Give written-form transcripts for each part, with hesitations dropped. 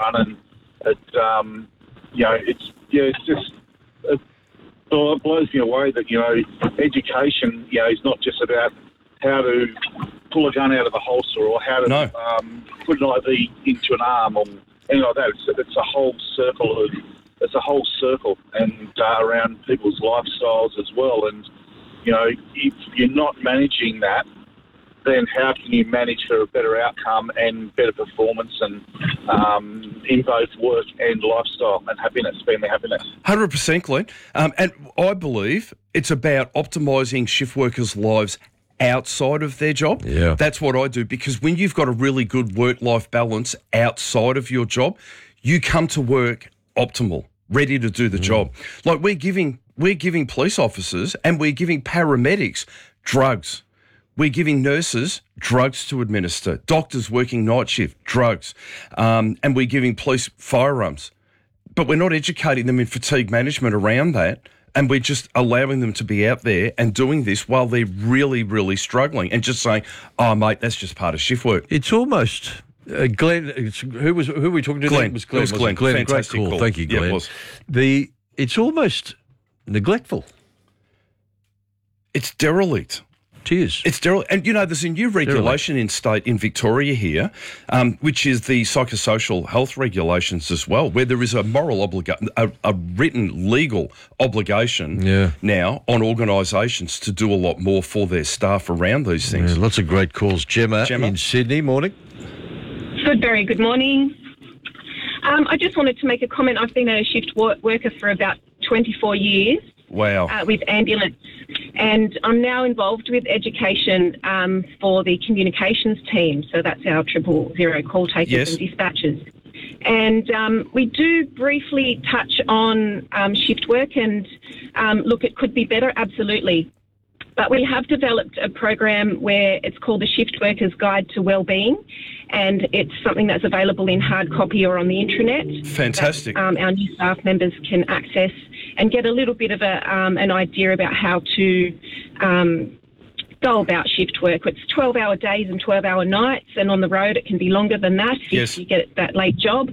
run, and it's just it blows me away that education is not just about how to pull a gun out of a holster or how to put an IV into an arm or anything like that. It's a whole circle and around people's lifestyles as well. And if you're not managing that, then how can you manage for a better outcome and better performance and in both work and lifestyle and happiness, family happiness? 100%, Glenn. And I believe it's about optimising shift workers' lives outside of their job. Yeah. That's what I do, because when you've got a really good work-life balance outside of your job, you come to work optimal, ready to do the job. Like we're giving police officers and we're giving paramedics drugs. We're giving nurses drugs to administer, doctors working night shift, drugs, and we're giving police firearms. But we're not educating them in fatigue management around that, and we're just allowing them to be out there and doing this while they're really, really struggling and just saying, oh, mate, that's just part of shift work. It's almost... Glenn, who were we talking to? Glenn. It was Glenn. Glenn. Fantastic Great call. Thank you, Glenn. Yeah, it was. It's almost neglectful. It's derelict. Cheers. It's derelict. And, there's a new regulation in Victoria here, which is the psychosocial health regulations as well, where there is a moral obligation, a written legal obligation now on organisations to do a lot more for their staff around these things. Yeah, lots of great calls. Gemma in Sydney, morning. Very good morning. I just wanted to make a comment. I've been a shift worker for about 24 years. Wow. With ambulance. And I'm now involved with education for the communications team. So that's our 000 call takers and dispatchers. And we do briefly touch on shift work and look, it could be better, absolutely. But we have developed a program where it's called the Shift Workers Guide to Wellbeing, and it's something that's available in hard copy or on the intranet. Fantastic. That, our new staff members can access and get a little bit of an idea about how to go about shift work. It's 12-hour days and 12-hour nights, and on the road it can be longer than that if you get that late job.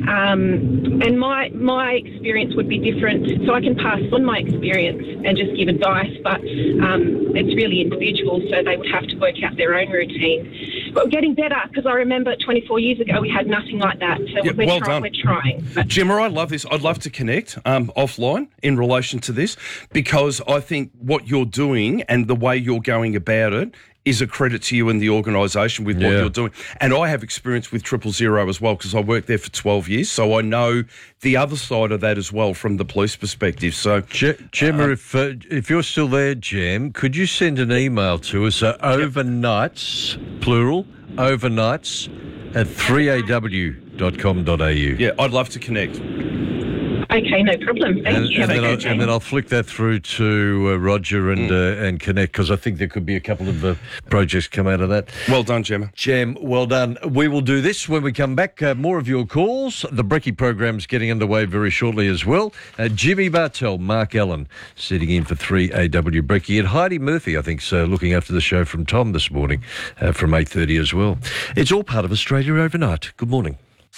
And my experience would be different, so I can pass on my experience and just give advice, but it's really individual, so they would have to work out their own routine. But we're getting better, because I remember 24 years ago we had nothing like that, so we're trying. Gemma, I love this. I'd love to connect offline in relation to this, because I think what you're doing and the way you're going about it is a credit to you and the organisation with what you're doing. And I have experience with 000 as well, because I worked there for 12 years, so I know the other side of that as well from the police perspective. So, Gemma, if you're still there, Gem, could you send an email to us, overnights, plural, overnights, at 3aw.com.au. Yeah, I'd love to connect. Okay, no problem. Thank you. And then I'll flick that through to Roger and connect, because I think there could be a couple of projects come out of that. Well done, Gemma. Gem, well done. We will do this when we come back. More of your calls. The Brekkie program's getting underway very shortly as well. Jimmy Bartell, Mark Allen, sitting in for 3AW Brekkie. And Heidi Murphy, I think, looking after the show from Tom this morning from 8:30 as well. It's all part of Australia Overnight. Good morning.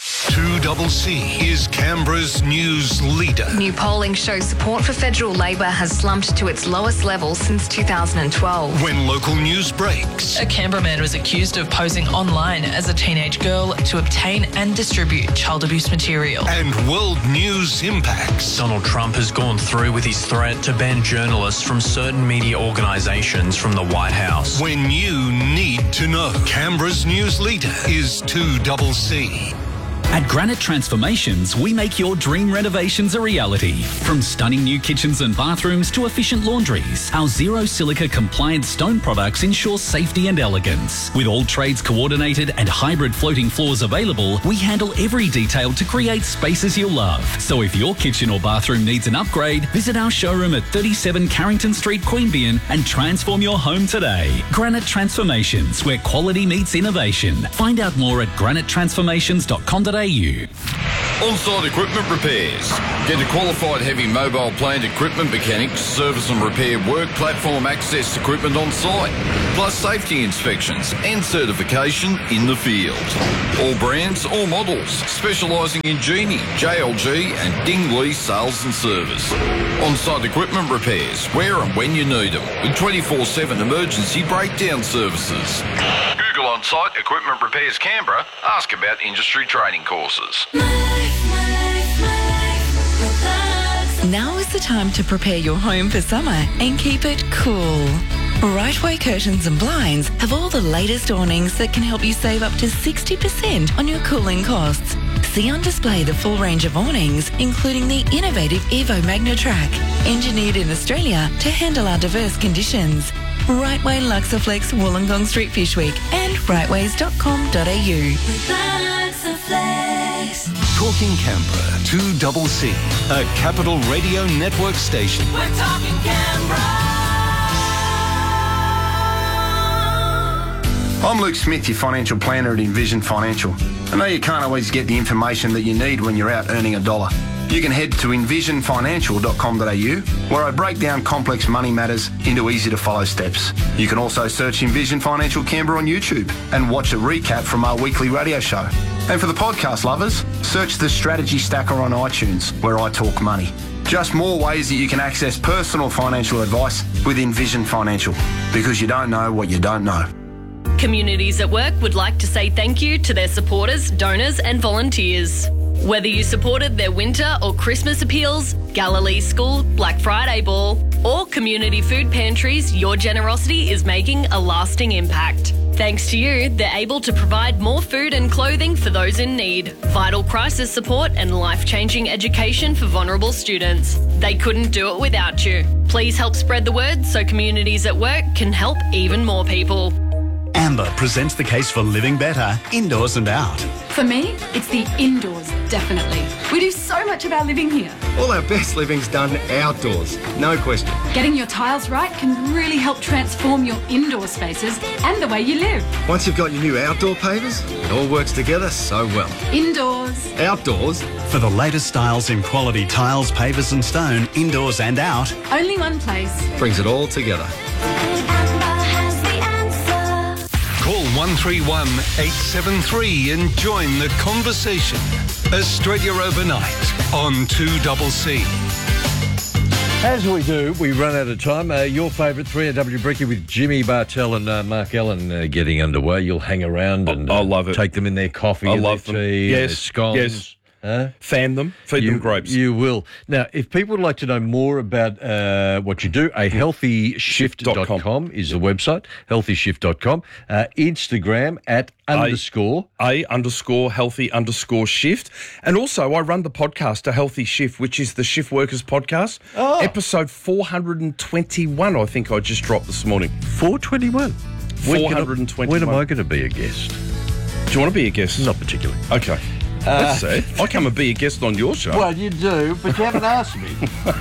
2CC is Canberra's news leader. New polling shows support for federal Labor has slumped to its lowest level since 2012. When local news breaks. A Canberra man was accused of posing online as a teenage girl to obtain and distribute child abuse material. And world news impacts. Donald Trump has gone through with his threat to ban journalists from certain media organisations from the White House. When you need to know. Canberra's news leader is 2CC. At Granite Transformations, we make your dream renovations a reality. From stunning new kitchens and bathrooms to efficient laundries, our zero silica compliant stone products ensure safety and elegance. With all trades coordinated and hybrid floating floors available, we handle every detail to create spaces you'll love. So if your kitchen or bathroom needs an upgrade, visit our showroom at 37 Carrington Street, Queanbeyan, and transform your home today. Granite Transformations, where quality meets innovation. Find out more at granitetransformations.com.au. On-site equipment repairs. Get a qualified heavy mobile plant equipment mechanic to service and repair work platform access equipment on site, plus safety inspections and certification in the field. All brands, all models, specialising in Genie, JLG and Dingley sales and service. On-site equipment repairs, where and when you need them, with 24/7 emergency breakdown services. Google On-site Equipment Repairs Canberra. Ask about industry training courses. Now is the time to prepare your home for summer and keep it cool. Rightway Curtains and Blinds have all the latest awnings that can help you save up to 60% on your cooling costs. See on display the full range of awnings, including the innovative Evo MagnaTrack, engineered in Australia to handle our diverse conditions. Rightway Luxaflex, Wollongong Street Fish Week and rightways.com.au. Talking Canberra, 2CC, a Capital Radio Network station. We're talking Canberra. I'm Luke Smith, your financial planner at Envision Financial. I know you can't always get the information that you need when you're out earning $1. You can head to envisionfinancial.com.au, where I break down complex money matters into easy-to-follow steps. You can also search Envision Financial Canberra on YouTube and watch a recap from our weekly radio show. And for the podcast lovers, search the Strategy Stacker on iTunes, where I talk money. Just more ways that you can access personal financial advice with Envision Financial, because you don't know what you don't know. Communities at Work would like to say thank you to their supporters, donors and volunteers. Whether you supported their winter or Christmas appeals, Galilee School, Black Friday Ball, or community food pantries, your generosity is making a lasting impact. Thanks to you, they're able to provide more food and clothing for those in need, vital crisis support and life-changing education for vulnerable students. They couldn't do it without you. Please help spread the word so Communities at Work can help even more people. Amber presents the case for living better, indoors and out. For me, it's the indoors, definitely. We do so much of our living here. All our best living's done outdoors, no question. Getting your tiles right can really help transform your indoor spaces and the way you live. Once you've got your new outdoor pavers, it all works together so well. Indoors. Outdoors. For the latest styles in quality tiles, pavers and stone, indoors and out. Only one place. Brings it all together. Call 131 873 and join the conversation. Australia Overnight on 2CC. As we do, we run out of time. Your favourite 3AW Brekkie with Jimmy Bartell and Mark Allen getting underway. You'll hang around and I love it. Take them in their coffee I and love their them. tea Yes, and their scones. yes. Huh? Fan them, feed them grapes. You will. Now, if people would like to know more about what you do, healthyshift.com is the website, healthyshift.com. Instagram at _healthy_shift. And also, I run the podcast, A Healthy Shift, which is the Shift Workers podcast. Oh. Episode 421, I think I just dropped this morning. 421? 421. When am I going to be a guest? Do you want to be a guest? Not particularly. Okay. Let's see. I come and be a guest on your show. Well, you do, but you haven't asked me.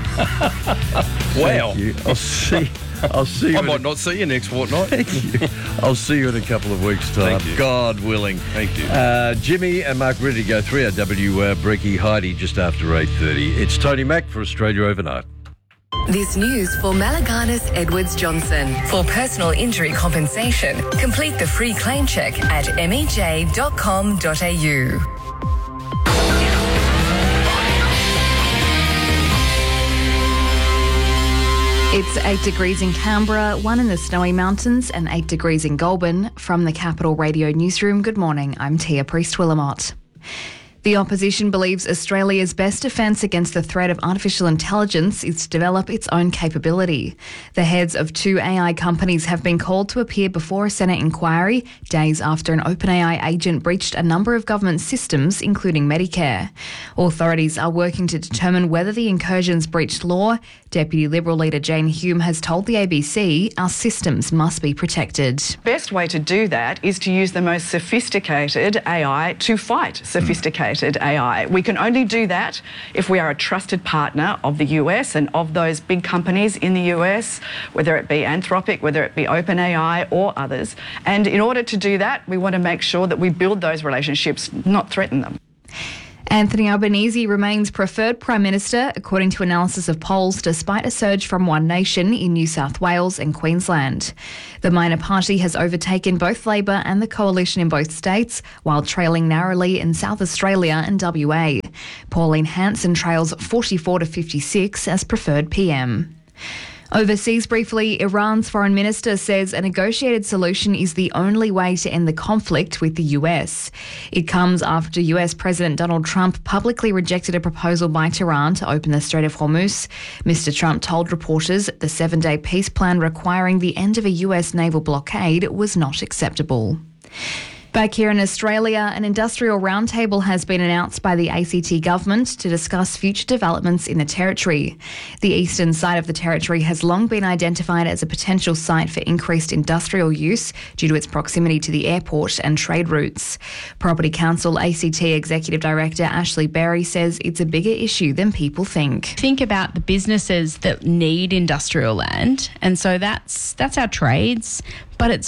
Wow. I'll see you. I might not see you next fortnight. Thank you. I'll see you in a couple of weeks' time. Thank you. God willing. Thank you. Jimmy and Mark ready to go. 3AW Brekkie, Heidi just after 8:30. It's Tony Mack for Australia Overnight. This news for Malaganas Edwards Johnson. For personal injury compensation, complete the free claim check at mej.com.au. It's 8 degrees in Canberra, 1 in the Snowy Mountains and 8 degrees in Goulburn. From the Capital Radio Newsroom, good morning, I'm Tia Priest-Willamott. The opposition believes Australia's best defence against the threat of artificial intelligence is to develop its own capability. The heads of 2 AI companies have been called to appear before a Senate inquiry days after an OpenAI agent breached a number of government systems, including Medicare. Authorities are working to determine whether the incursions breached law. Deputy Liberal leader Jane Hume has told the ABC our systems must be protected. The best way to do that is to use the most sophisticated AI to fight sophisticated AI. We can only do that if we are a trusted partner of the US and of those big companies in the US, whether it be Anthropic, whether it be OpenAI or others. And in order to do that, we want to make sure that we build those relationships, not threaten them. Anthony Albanese remains preferred Prime Minister, according to analysis of polls, despite a surge from One Nation in New South Wales and Queensland. The minor party has overtaken both Labor and the Coalition in both states, while trailing narrowly in South Australia and WA. Pauline Hanson trails 44 to 56 as preferred PM. Overseas briefly, Iran's foreign minister says a negotiated solution is the only way to end the conflict with the US. It comes after US President Donald Trump publicly rejected a proposal by Tehran to open the Strait of Hormuz. Mr. Trump told reporters the 7-day peace plan requiring the end of a US naval blockade was not acceptable. Back here in Australia, an industrial roundtable has been announced by the ACT government to discuss future developments in the territory. The eastern side of the territory has long been identified as a potential site for increased industrial use due to its proximity to the airport and trade routes. Property Council ACT Executive Director Ashley Berry says it's a bigger issue than people think. Think about the businesses that need industrial land, and so that's our trades, but it's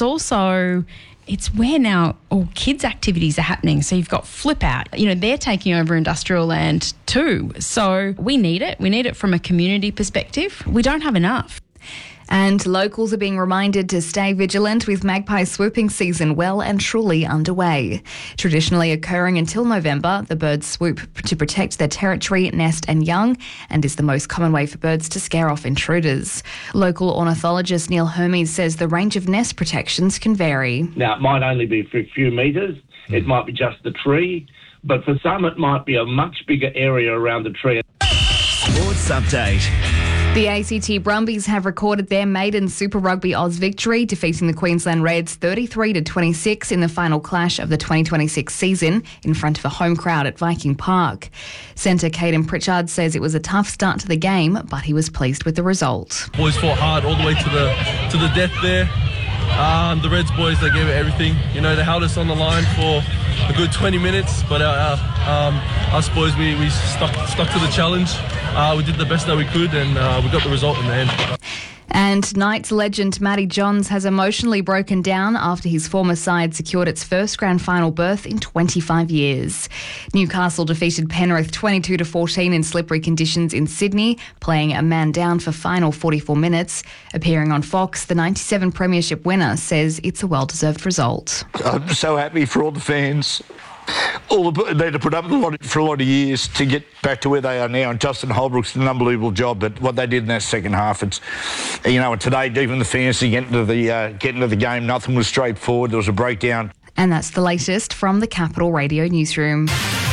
where now all kids' activities are happening. So you've got Flip Out. They're taking over industrial land too. So we need it. We need it from a community perspective. We don't have enough. And locals are being reminded to stay vigilant with magpie swooping season well and truly underway. Traditionally occurring until November, the birds swoop to protect their territory, nest and young, and is the most common way for birds to scare off intruders. Local ornithologist Neil Hermes says the range of nest protections can vary. Now, it might only be for a few metres. It might be just the tree. But for some, it might be a much bigger area around the tree. Sports Update. The ACT Brumbies have recorded their maiden Super Rugby Oz victory, defeating the Queensland Reds 33-26 in the final clash of the 2026 season in front of a home crowd at Viking Park. Centre Caden Pritchard says it was a tough start to the game, but he was pleased with the result. Boys fought hard all the way to the death there. The Reds boys, they gave it everything. They held us on the line for a good 20 minutes, but us boys, we stuck to the challenge. We did the best that we could, and we got the result in the end. And Knights legend Matty Johns has emotionally broken down after his former side secured its first grand final berth in 25 years. Newcastle defeated Penrith 22-14 in slippery conditions in Sydney, playing a man down for final 44 minutes. Appearing on Fox, the 97 premiership winner says it's a well-deserved result. I'm so happy for all the fans. They had to put up for a lot of years to get back to where they are now, and Justin Holbrook's did an unbelievable job. But what they did in that second half, it's and today even the fantasy getting to the game, nothing was straightforward. There was a breakdown. And that's the latest from the Capital Radio newsroom.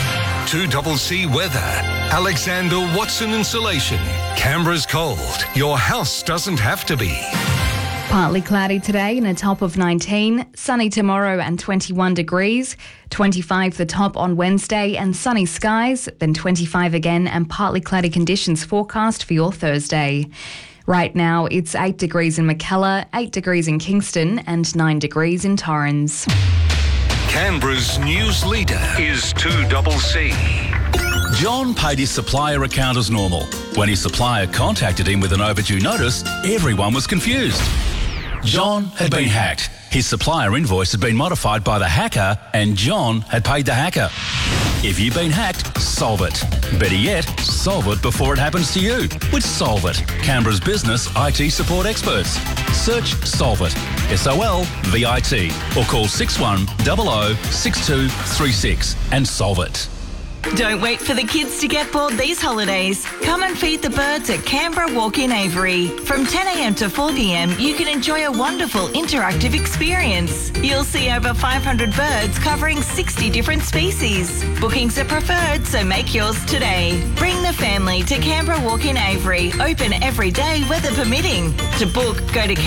2CC weather. Alexander Watson Insulation. Canberra's cold. Your house doesn't have to be. Partly cloudy today and a top of 19, sunny tomorrow and 21 degrees, 25 the top on Wednesday and sunny skies, then 25 again and partly cloudy conditions forecast for your Thursday. Right now it's 8 degrees in Mackellar, 8 degrees in Kingston and 9 degrees in Torrens. Canberra's news leader is 2CC. John paid his supplier account as normal. When his supplier contacted him with an overdue notice, everyone was confused. John had been hacked. His supplier invoice had been modified by the hacker, and John had paid the hacker. If you've been hacked, solve it. Better yet, solve it before it happens to you with Solve It, Canberra's business IT support experts. Search Solve It, SOLVIT, or call 6100 6236 and solve it. Don't wait for the kids to get bored these holidays. Come and feed the birds at Canberra Walk-in Aviary. From 10 a.m. to 4 p.m, you can enjoy a wonderful interactive experience. You'll see over 500 birds covering 60 different species. Bookings are preferred, so make yours today. Bring the family to Canberra Walk-in Aviary, open every day, weather permitting. To book, go to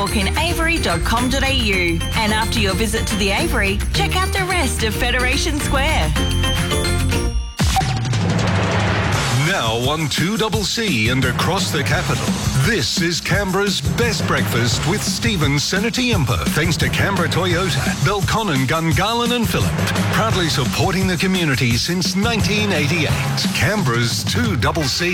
canberrawalkinaviary.com.au. And after your visit to the aviary, check out the rest of Federation Square. Now on 2CC and across the capital, this is Canberra's best breakfast with Stephen Senatiempo. Thanks to Canberra Toyota, Belconnen, Gungahlin and Phillip. Proudly supporting the community since 1988. Canberra's 2CC.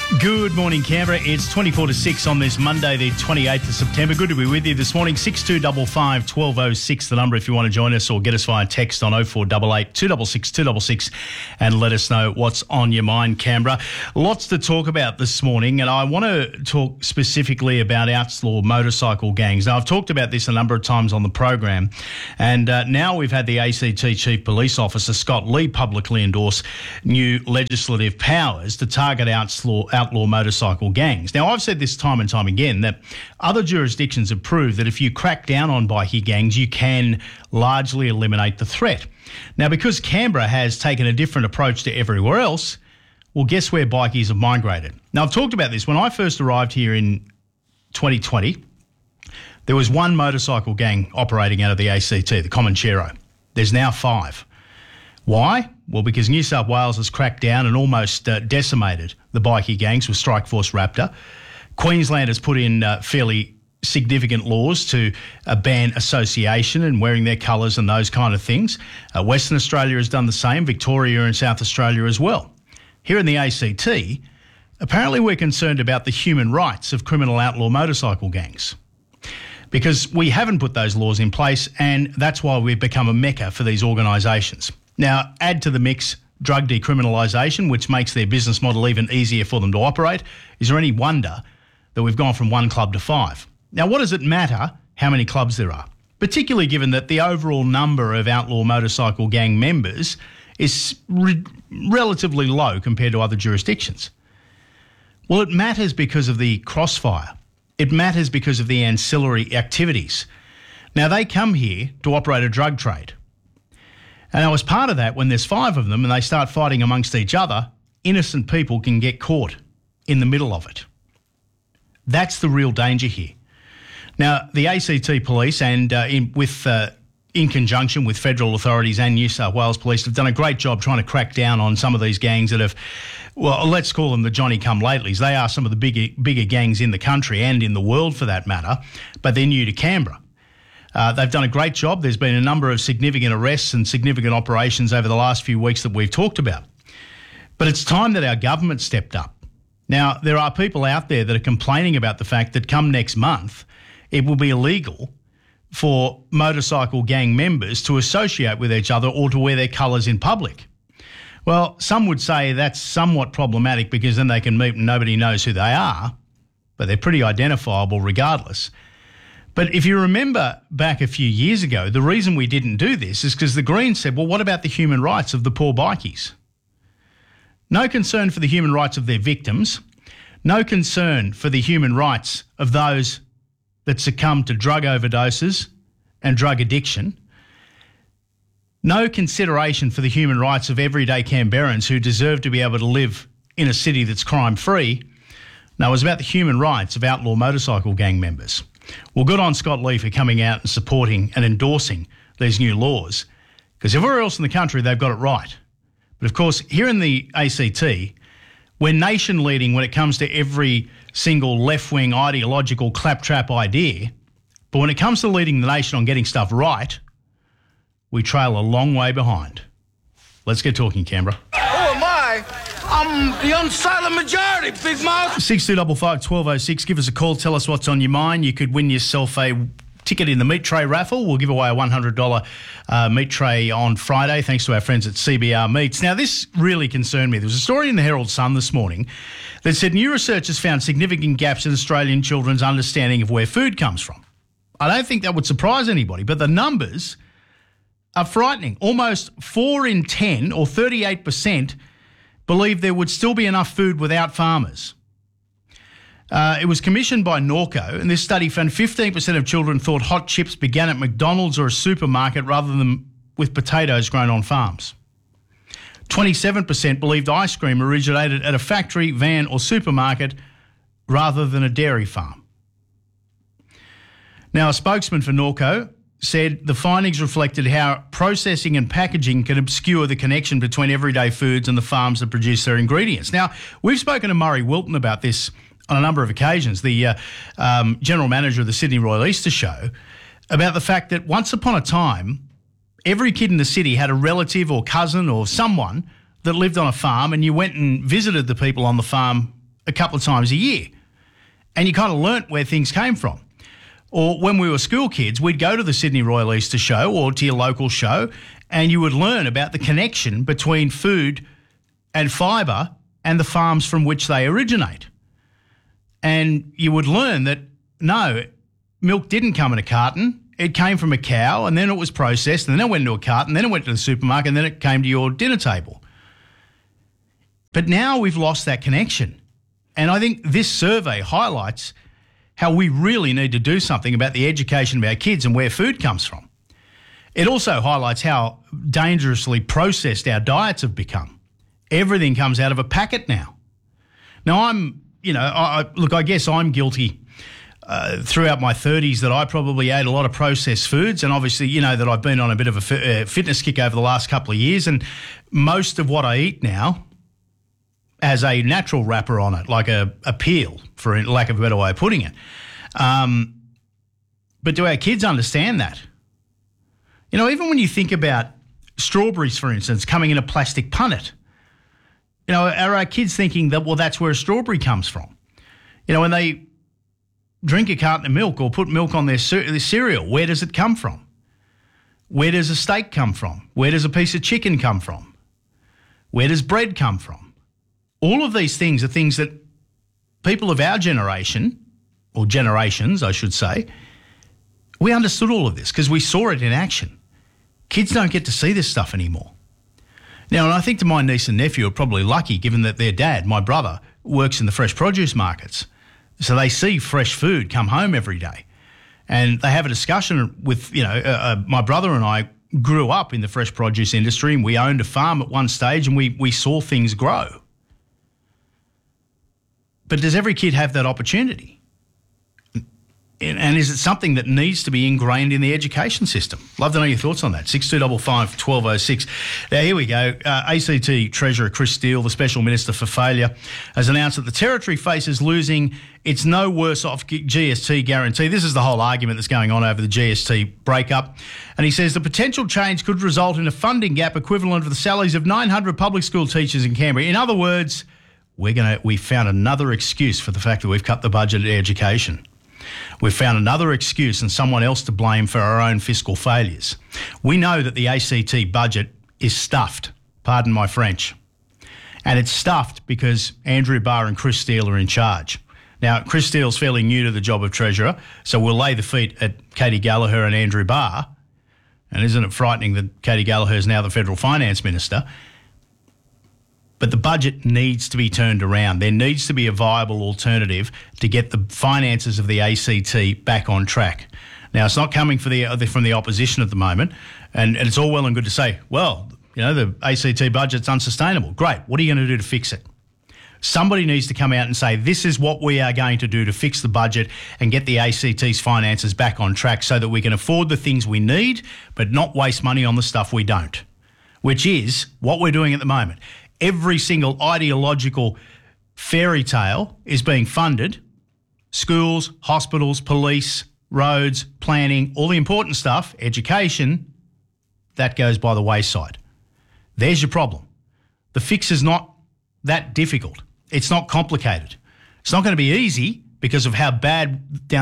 Good morning, Canberra. It's 24 to 6 on this Monday, the 28th of September. Good to be with you this morning. 6255 1206, the number if you want to join us or get us via text on 0488 266 266 and let us know what's on your mind, Canberra. Lots to talk about this morning, and I want to talk specifically about outlaw motorcycle gangs. Now, I've talked about this a number of times on the program, and now we've had the ACT Chief Police Officer, Scott Lee, publicly endorse new legislative powers to target outlaw motorcycle gangs. Now, I've said this time and time again that other jurisdictions have proved that if you crack down on bikie gangs, you can largely eliminate the threat. Now, because Canberra has taken a different approach to everywhere else, well, guess where bikies have migrated? Now, I've talked about this. When I first arrived here in 2020, there was one motorcycle gang operating out of the ACT, the Comanchero. There's now 5. Why? Well, because New South Wales has cracked down and almost decimated the bikie gangs with Strikeforce Raptor. Queensland has put in fairly significant laws to ban association and wearing their colours and those kind of things. Western Australia has done the same, Victoria and South Australia as well. Here in the ACT, apparently we're concerned about the human rights of criminal outlaw motorcycle gangs, because we haven't put those laws in place, and that's why we've become a mecca for these organisations. Now, add to the mix drug decriminalisation, which makes their business model even easier for them to operate. Is there any wonder that we've gone from 1 club to 5? Now, what does it matter how many clubs there are, particularly given that the overall number of outlaw motorcycle gang members is relatively low compared to other jurisdictions? Well, it matters because of the crossfire. It matters because of the ancillary activities. Now, they come here to operate a drug trade. And now, as part of that, when there's 5 of them and they start fighting amongst each other, innocent people can get caught in the middle of it. That's the real danger here. Now, the ACT Police and in conjunction with federal authorities and New South Wales Police have done a great job trying to crack down on some of these gangs that have, well, let's call them the Johnny-come-latelys. They are some of the bigger gangs in the country and in the world for that matter, but they're new to Canberra. They've done a great job. There's been a number of significant arrests and significant operations over the last few weeks that we've talked about. But it's time that our government stepped up. Now, there are people out there that are complaining about the fact that come next month, it will be illegal for motorcycle gang members to associate with each other or to wear their colours in public. Well, some would say that's somewhat problematic because then they can meet and nobody knows who they are, but they're pretty identifiable regardless. But if you remember back a few years ago, the reason we didn't do this is because the Greens said, well, what about the human rights of the poor bikies? No concern for the human rights of their victims, no concern for the human rights of those that succumb to drug overdoses and drug addiction, no consideration for the human rights of everyday Canberrans who deserve to be able to live in a city that's crime-free. No, it was about the human rights of outlaw motorcycle gang members. Well, good on Scott Lee for coming out and supporting and endorsing these new laws, because everywhere else in the country they've got it right. But of course, here in the ACT, we're nation leading when it comes to every single left-wing ideological claptrap idea, but when it comes to leading the nation on getting stuff right, we trail a long way behind. Let's get talking, Canberra. Who am I? I'm the unsilent majority, Big Mouth. 6255 1206. Give us a call. Tell us what's on your mind. You could win yourself a ticket in the meat tray raffle. We'll give away a $100 meat tray on Friday, thanks to our friends at CBR Meats. Now, this really concerned me. There was a story in the Herald Sun this morning that said new research has found significant gaps in Australian children's understanding of where food comes from. I don't think that would surprise anybody, but the numbers are frightening. Almost 4 in 10, or 38%, believe there would still be enough food without farmers. It was commissioned by Norco, and this study found 15% of children thought hot chips began at McDonald's or a supermarket rather than with potatoes grown on farms. 27% believed ice cream originated at a factory, van or supermarket rather than a dairy farm. Now, a spokesman for Norco said the findings reflected how processing and packaging can obscure the connection between everyday foods and the farms that produce their ingredients. Now, we've spoken to Murray Wilton about this on a number of occasions, the general manager of the Sydney Royal Easter Show, about the fact that once upon a time, every kid in the city had a relative or cousin or someone that lived on a farm, and you went and visited the people on the farm a couple of times a year. And you kind of learnt where things came from. Or when we were school kids, we'd go to the Sydney Royal Easter show or to your local show, and you would learn about the connection between food and fibre and the farms from which they originate. And you would learn that, no, milk didn't come in a carton. It came from a cow, and then it was processed, and then it went into a carton, then it went to the supermarket, and then it came to your dinner table. But now we've lost that connection. And I think this survey highlights how we really need to do something about the education of our kids and where food comes from. It also highlights how dangerously processed our diets have become. Everything comes out of a packet now. Now, I guess I'm guilty throughout my 30s that I probably ate a lot of processed foods, and obviously, that I've been on a bit of a fitness kick over the last couple of years, and most of what I eat now has a natural wrapper on it, like a peel, for lack of a better way of putting it. But do our kids understand that? Even when you think about strawberries, for instance, coming in a plastic punnet, are our kids thinking that, well, that's where a strawberry comes from? When they drink a carton of milk or put milk on their cereal, where does it come from? Where does a steak come from? Where does a piece of chicken come from? Where does bread come from? All of these things are things that people of our generation, or generations, I should say, we understood all of this because we saw it in action. Kids don't get to see this stuff anymore. Now, and I think to my niece and nephew are probably lucky given that their dad, my brother, works in the fresh produce markets. So they see fresh food come home every day. And they have a discussion with, my brother and I grew up in the fresh produce industry, and we owned a farm at one stage, and we saw things grow. But does every kid have that opportunity? And is it something that needs to be ingrained in the education system? Love to know your thoughts on that. 6255 1206. Now, here we go. ACT Treasurer Chris Steele, the Special Minister for Failure, has announced that the Territory faces losing its no worse off GST guarantee. This is the whole argument that's going on over the GST breakup. And he says the potential change could result in a funding gap equivalent of the salaries of 900 public school teachers in Canberra. In other words, we found another excuse for the fact that we've cut the budget at education. We've found another excuse and someone else to blame for our own fiscal failures. We know that the ACT budget is stuffed, pardon my French. And it's stuffed because Andrew Barr and Chris Steele are in charge. Now, Chris Steele's fairly new to the job of Treasurer, so we'll lay the feet at Katie Gallagher and Andrew Barr. And isn't it frightening that Katie Gallagher is now the Federal Finance Minister? But the budget needs to be turned around. There needs to be a viable alternative to get the finances of the ACT back on track. Now, it's not coming from the opposition at the moment, and it's all well and good to say, well, the ACT budget's unsustainable. Great. What are you going to do to fix it? Somebody needs to come out and say, this is what we are going to do to fix the budget and get the ACT's finances back on track so that we can afford the things we need but not waste money on the stuff we don't, which is what we're doing at the moment. Every single ideological fairy tale is being funded. Schools, hospitals, police, roads, planning, all the important stuff, education, that goes by the wayside. There's your problem. The fix is not that difficult. It's not complicated. It's not going to be easy because of how far down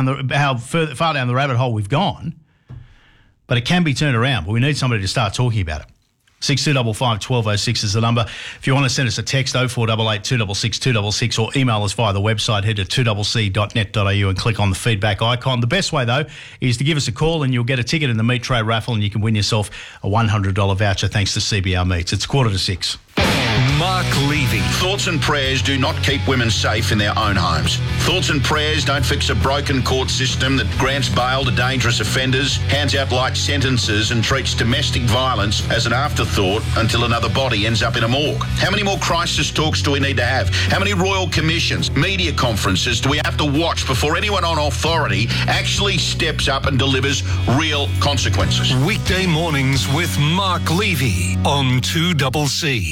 the rabbit hole we've gone, but it can be turned around. But we need somebody to start talking about it. 6255 1206 is the number. If you want to send us a text, 0488 266 266, or email us via the website, head to 2cc.net.au and click on the feedback icon. The best way, though, is to give us a call and you'll get a ticket in the meat tray raffle and you can win yourself a $100 voucher thanks to CBR Meats. It's 5:45. Mark Levy. Thoughts and prayers do not keep women safe in their own homes. Thoughts and prayers don't fix a broken court system that grants bail to dangerous offenders, hands out light sentences and treats domestic violence as an afterthought until another body ends up in a morgue. How many more crisis talks do we need to have? How many royal commissions, media conferences do we have to watch before anyone on authority actually steps up and delivers real consequences? Weekday mornings with Mark Levy on 2CC.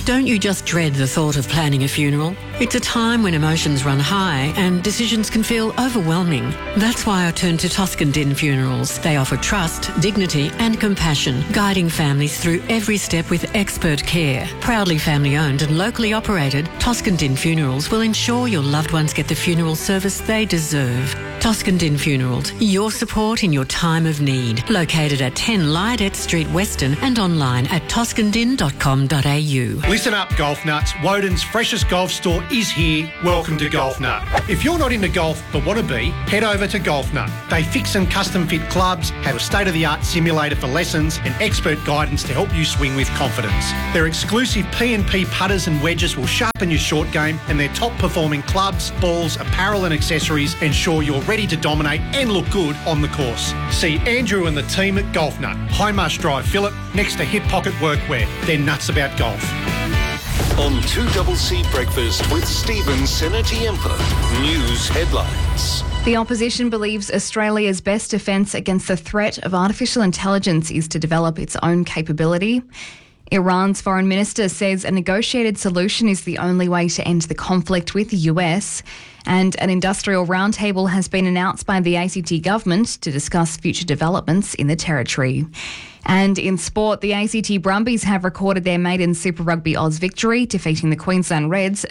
Don't you just dread the thought of planning a funeral? It's a time when emotions run high and decisions can feel overwhelming. That's why I turned to Toscan Din Funerals. They offer trust, dignity and compassion, guiding families through every step with expert care. Proudly family owned and locally operated, Toscan Din Funerals will ensure your loved ones get the funeral service they deserve. Toscan Din Funerals, your support in your time of need. Located at 10 Lydet Street Weston and online at toscandin.com.au. Listen up, golf nuts. Woden's freshest golf store is here. Welcome to Golf Nut. If you're not into golf but want to be, head over to Golf Nut. They fix and custom fit clubs, have a state-of-the-art simulator for lessons and expert guidance to help you swing with confidence. Their exclusive P&P putters and wedges will sharpen your short game, and their top-performing clubs, balls, apparel and accessories ensure you're ready to dominate and look good on the course. See Andrew and the team at Golf Nut, High Marsh Drive, Phillip, next to Hip Pocket Workwear. They're nuts about golf. On 2CC Breakfast with Stephen Senatiempo. News headlines. The opposition believes Australia's best defence against the threat of artificial intelligence is to develop its own capability. Iran's foreign minister says a negotiated solution is the only way to end the conflict with the US. And an industrial roundtable has been announced by the ACT government to discuss future developments in the territory. And in sport, the ACT Brumbies have recorded their maiden Super Rugby Oz victory, defeating the Queensland Reds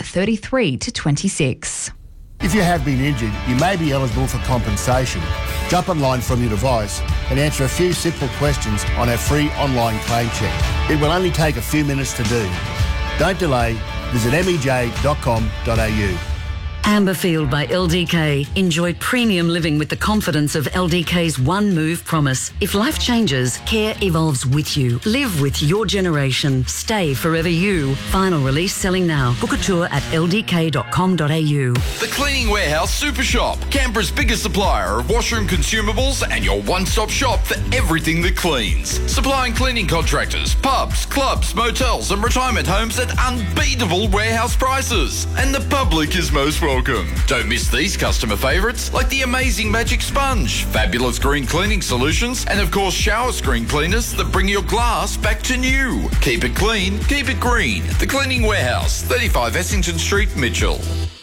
33-26. If you have been injured, you may be eligible for compensation. Jump online from your device and answer a few simple questions on our free online claim check. It will only take a few minutes to do. Don't delay. Visit mej.com.au. Amberfield by LDK. Enjoy premium living with the confidence of LDK's One Move promise. If life changes, care evolves with you. Live with your generation. Stay forever you. Final release selling now. Book a tour at ldk.com.au. The Cleaning Warehouse Super Shop. Canberra's biggest supplier of washroom consumables and your one-stop shop for everything that cleans. Supplying cleaning contractors, pubs, clubs, motels and retirement homes at unbeatable warehouse prices. And the public is most welcome. Don't miss these customer favourites like the amazing Magic Sponge, fabulous green cleaning solutions, and of course shower screen cleaners that bring your glass back to new. Keep it clean, keep it green. The Cleaning Warehouse, 35 Essington Street, Mitchell.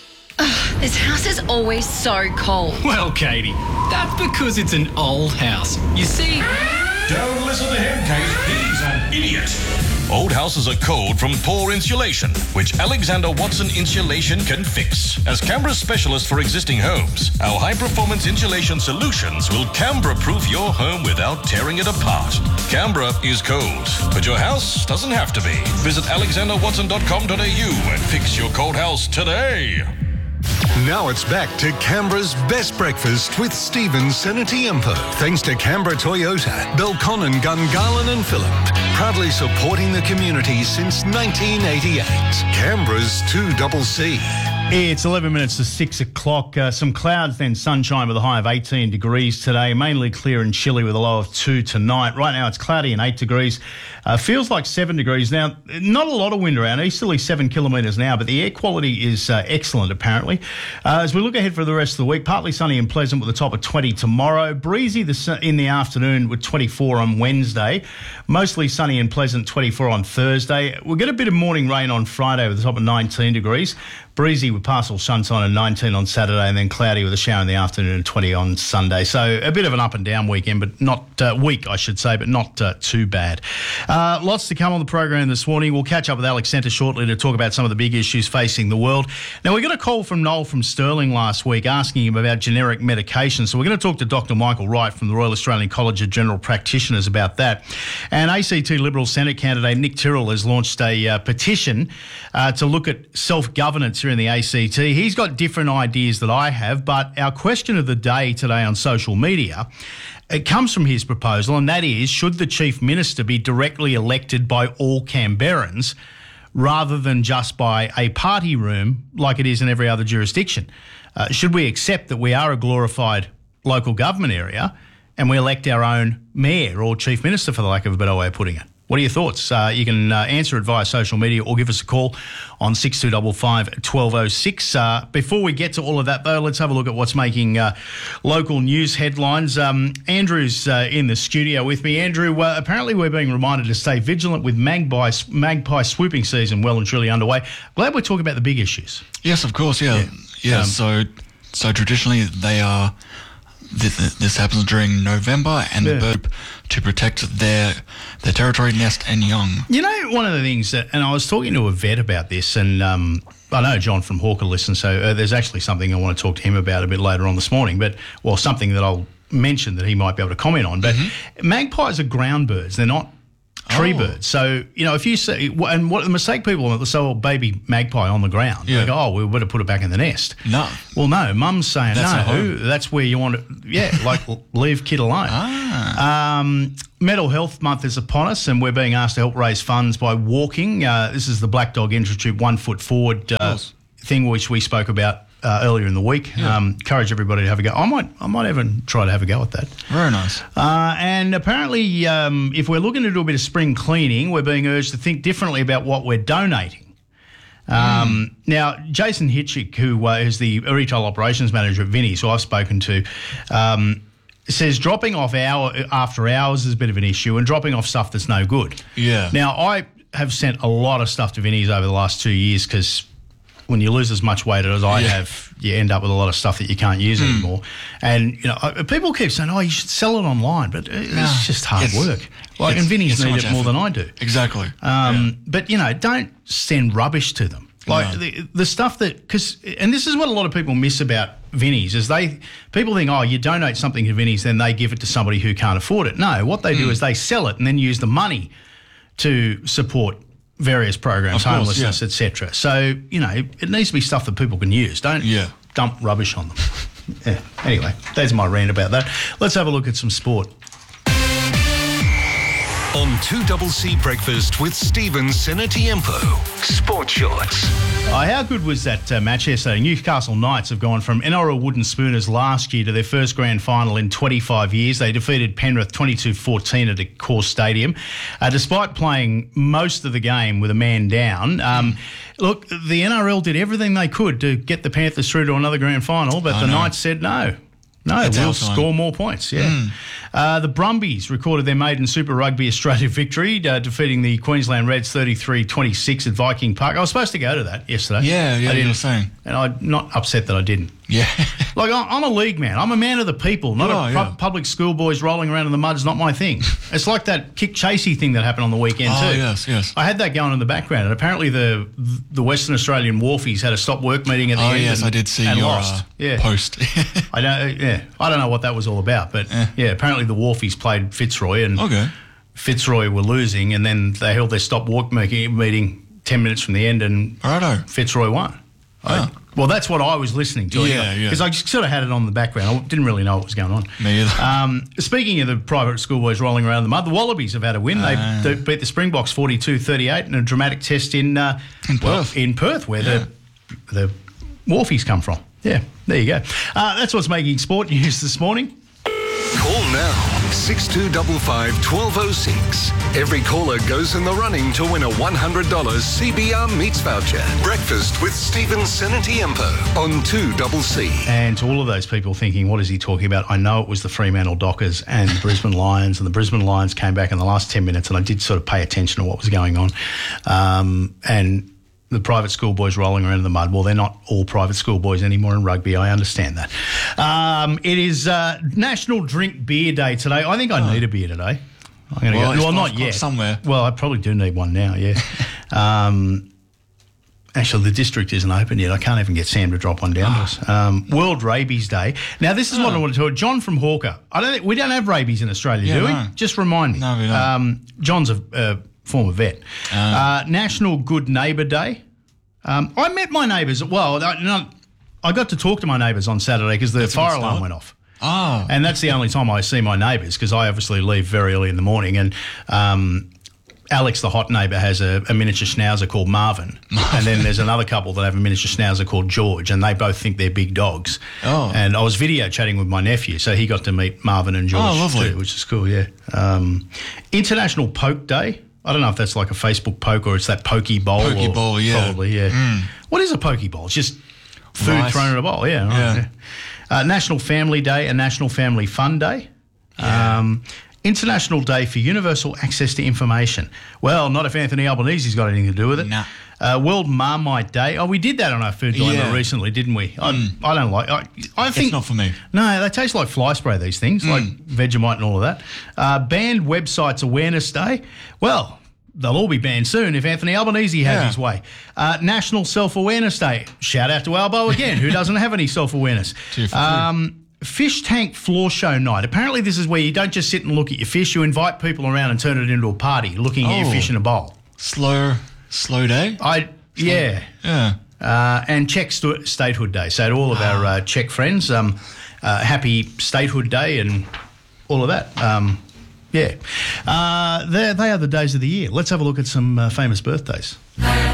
This house is always so cold. Well, Katie, that's because it's an old house. You see... Don't listen to him, Kate. He's an idiot. Old houses are cold from poor insulation, which Alexander Watson Insulation can fix. As Canberra's specialist for existing homes, our high-performance insulation solutions will Canberra-proof your home without tearing it apart. Canberra is cold, but your house doesn't have to be. Visit alexanderwatson.com.au and fix your cold house today. Now it's back to Canberra's best breakfast with Stephen Senatiempo. Thanks to Canberra Toyota, Belconnen, Gungahlin and Phillip. Proudly supporting the community since 1988. Canberra's 2CC. It's 11 minutes to 6 o'clock. Some clouds, then sunshine with a high of 18 degrees today. Mainly clear and chilly with a low of 2 tonight. Right now it's cloudy and 8 degrees. Feels like 7 degrees. Now, not a lot of wind around. Easterly 7 kilometres now, but the air quality is excellent apparently. As we look ahead for the rest of the week, partly sunny and pleasant with a top of 20 tomorrow. Breezy in the afternoon with 24 on Wednesday. Mostly sunny and pleasant, 24 on Thursday. We'll get a bit of morning rain on Friday with a top of 19 degrees. Breezy with partial sunshine and 19 on Saturday, and then cloudy with a shower in the afternoon and 20 on Sunday. So a bit of an up and down weekend, but not week, I should say, but not too bad. Lots to come on the program this morning. We'll catch up with Alex Centre shortly to talk about some of the big issues facing the world. Now, we got a call from Noel from Stirling last week asking him about generic medication. So we're going to talk to Dr. Michael Wright from the Royal Australian College of General Practitioners about that. And ACT Liberal Senate candidate Nick Tyrrell has launched a petition to look at self-governance in the ACT. He's got different ideas that I have, but our question of the day today on social media, it comes from his proposal, and that is, should the Chief Minister be directly elected by all Canberrans rather than just by a party room like it is in every other jurisdiction? Should we accept that we are a glorified local government area and we elect our own mayor or Chief Minister, for the lack of a better way of putting it? What are your thoughts? You can answer it via social media or give us a call on 6255 1206. Before we get to all of that, though, let's have a look at what's making local news headlines. Andrew's in the studio with me. Andrew, apparently we're being reminded to stay vigilant with magpie swooping season well and truly underway. Glad we're talking about the big issues. Yes, of course, yeah. So traditionally they are... This happens during November, and the bird to protect their territory, nest, and young. You know, one of the things that, and I was talking to a vet about this, and I know John from Hawker listens, so there's actually something I want to talk to him about a bit later on this morning. Something that I'll mention that he might be able to comment on. But magpies are ground birds; they're not tree birds. So, if you say, and what the mistake people want, they say, baby magpie on the ground. They go, we better put it back in the nest. No. Well, no, mum's saying, that's where you want it. Leave kid alone. Mental Health Month is upon us, and we're being asked to help raise funds by walking. This is the Black Dog Institute 1 Foot Forward thing, which we spoke about earlier in the week. Encourage everybody to have a go. I might even try to have a go at that. Very nice. And apparently, if we're looking to do a bit of spring cleaning, we're being urged to think differently about what we're donating. Now, Jason Hitchick, who is the retail operations manager at Vinnie's, who I've spoken to, says dropping off after hours is a bit of an issue, and dropping off stuff that's no good. Yeah. Now, I have sent a lot of stuff to Vinnie's over the last 2 years because when you lose as much weight as I have, you end up with a lot of stuff that you can't use anymore. And, people keep saying, you should sell it online, but it's just hard work. And Vinnie's need it more than I do. Exactly. But, don't send rubbish to them. The stuff that, and this is what a lot of people miss about Vinnie's, is people think, you donate something to Vinnie's, then they give it to somebody who can't afford it. No, what they do is they sell it and then use the money to support various programs, homelessness, etc. So, it needs to be stuff that people can use. Don't dump rubbish on them. Anyway, there's my rant about that. Let's have a look at some sport. On 2CC Breakfast with Stephen Senatiempo. Sport Shorts. How good was that match yesterday? Newcastle Knights have gone from NRL Wooden Spooners last year to their first grand final in 25 years. They defeated Penrith 22-14 at the Core Stadium. Despite playing most of the game with a man down, look, the NRL did everything they could to get the Panthers through to another grand final, but the Knights said no. No, we'll score more points, The Brumbies recorded their maiden Super Rugby Australia victory, defeating the Queensland Reds 33-26 at Viking Park. I was supposed to go to that yesterday. Yeah, you were saying. And I'm not upset that I didn't. Yeah. I'm a league man. I'm a man of the people, not public schoolboys rolling around in the mud is not my thing. It's like that kick chasey thing that happened on the weekend too. Yes. I had that going in the background, and apparently the Western Australian Wharfies had a stop work meeting at the end. Yes, I did see your post. I don't know what that was all about, but apparently the Wharfies played Fitzroy, and Fitzroy were losing, and then they held their stop work meeting 10 minutes from the end, and Fitzroy won. Well, that's what I was listening to. Because I just sort of had it on the background. I didn't really know what was going on. Me either. Speaking of the private schoolboys rolling around in the mud, the Wallabies have had a win. They beat the Springboks 42-38 in a dramatic test in Perth, where the Wharfies come from. Yeah, there you go. That's what's making sport news this morning. Call now, 6255 1206. Every caller goes in the running to win a $100 CBR Meats voucher. Breakfast with Stephen Senatiempo on 2CC. And to all of those people thinking, what is he talking about? I know it was the Fremantle Dockers and the Brisbane Lions, and the Brisbane Lions came back in the last 10 minutes, and I did sort of pay attention to what was going on. And the private schoolboys rolling around in the mud. Well, they're not all private schoolboys anymore in rugby. I understand that. It is National Drink Beer Day today. I think I need a beer today. I'm going to go. Well, not yet. Somewhere. Well, I probably do need one now, actually, the district isn't open yet. I can't even get Sam to drop one down to us. World Rabies Day. Now, this is what I want to tell you. John from Hawker. We don't have rabies in Australia, do we? No. Just remind me. No, we don't. John's a former vet. National Good Neighbour Day. I met my neighbours. Well, I got to talk to my neighbours on Saturday because the fire alarm went off. Oh. And that's the only time I see my neighbours, because I obviously leave very early in the morning. And Alex, the hot neighbour, has a miniature schnauzer called Marvin. And then there's another couple that have a miniature schnauzer called George, and they both think they're big dogs. Oh. And I was video chatting with my nephew, so he got to meet Marvin and George lovely. too, which is cool, International Poke Day. I don't know if that's like a Facebook poke or it's that poke bowl. Poke bowl, yeah. Probably, yeah. What is a poke bowl? It's just food Rice. thrown in a bowl, yeah. Right, yeah. National Family Day and National Family Fun Day. Yeah. International Day for Universal Access to Information. Well, not if Anthony Albanese's got anything to do with it. Nah. World Marmite Day. Oh, we did that on our food dilemma recently, didn't we? I don't like. I think it's not for me. No, they taste like fly spray. These things, like Vegemite and all of that. Banned Websites Awareness Day. Well, they'll all be banned soon if Anthony Albanese has his way. National Self-Awareness Day. Shout out to Albo again, who doesn't have any self-awareness. Fish Tank Floor Show Night. Apparently, this is where you don't just sit and look at your fish. You invite people around and turn it into a party, looking at your fish in a bowl. Slow day? Yeah. And Czech Statehood Day. So to all of our Czech friends, happy Statehood Day and all of that. They are the days of the year. Let's have a look at some famous birthdays.